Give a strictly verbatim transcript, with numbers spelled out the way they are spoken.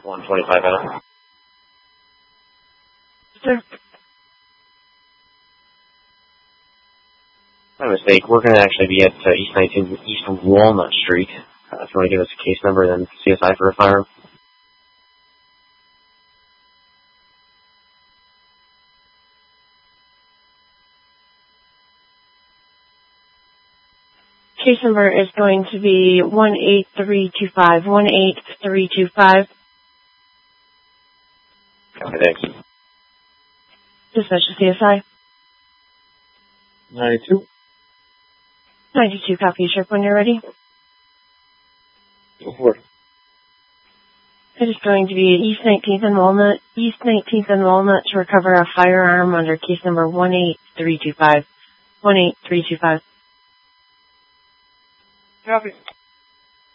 one twenty-five out. Sir? My mistake. We're going to actually be at uh, East nineteenth East Walnut Street. Uh, if you want to give us a case number, then C S I for a firearm. Case number is going to be one eight three two five. one eight three two five. Okay, thanks. Dispatch to C S I. ninety-two. ninety-two, copy, Sheriff, when you're ready. Go for it. It is going to be East nineteenth and Walnut, East nineteenth and Walnut to recover a firearm under case number one eight three two five. one eight three two five. Copy.